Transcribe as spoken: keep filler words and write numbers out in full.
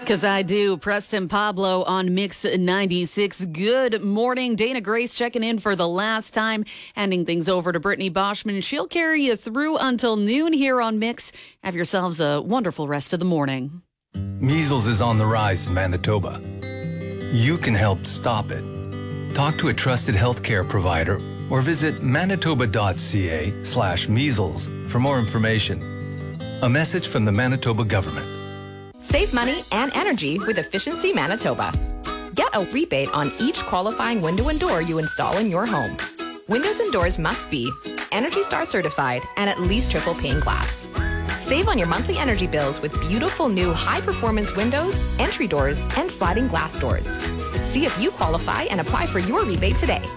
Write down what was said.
Because I do. Preston Pablo on Mix ninety-six. Good morning. Dana Grace checking in for the last time. Handing things over to Brittany Boschman. She'll carry you through until noon here on Mix. Have yourselves a wonderful rest of the morning. Measles is on the rise in Manitoba. You can help stop it. Talk to a trusted healthcare provider or visit manitoba.ca slash measles for more information. A message from the Manitoba government. Save money and energy with Efficiency Manitoba. Get a rebate on each qualifying window and door you install in your home. Windows and doors must be Energy Star certified and at least triple pane glass. Save on your monthly energy bills with beautiful new high-performance windows, entry doors, and sliding glass doors. See if you qualify and apply for your rebate today.